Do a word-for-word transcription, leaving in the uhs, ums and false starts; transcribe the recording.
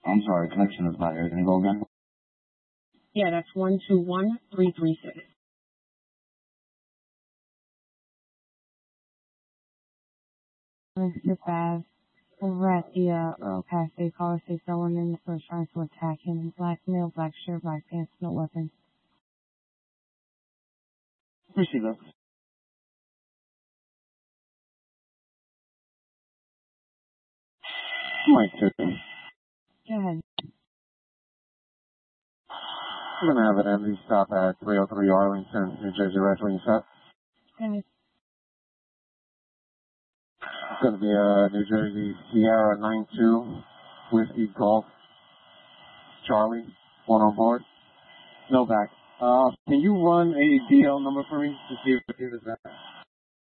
I'm sorry, connection is not here. Can you go again? Yeah, that's one two one three three six. Mister Faz, over at the uh, Earl Cafe, caller say someone in the first trying to attack him. Black male, black shirt, black pants, no weapons. Receive that. Mike two. Go ahead. I'm going to have an M D stop at three oh three Arlington, New Jersey, right when you set. Go ahead. It's going to be a New Jersey Sierra nine two Whiskey Golf Charlie, one on board. No back. Uh, can you run a D L number for me to see if it is that?